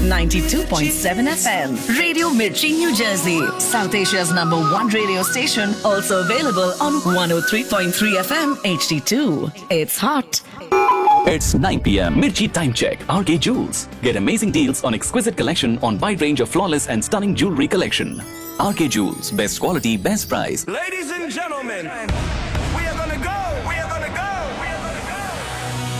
92.7 FM. Radio Mirchi, New Jersey. South Asia's #1 radio station. Also available on 103.3 FM HD2. It's hot. It's 9 p.m. Mirchi Time Check. RK Jewels. Get amazing deals on exquisite collection on wide range of flawless and stunning jewelry collection. RK Jewels. Best quality, best price. Ladies and gentlemen,